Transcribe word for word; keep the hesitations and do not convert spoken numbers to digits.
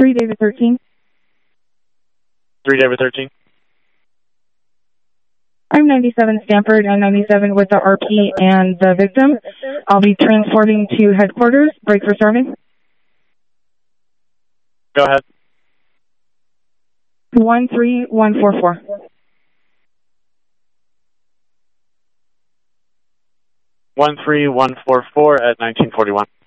three David thirteen. three David thirteen. I'm ninety-seven Stanford and ninety-seven with the R P and the victim. I'll be transporting to headquarters. Break for starting. Go ahead. one three one four four. one three one four four at nineteen forty-one.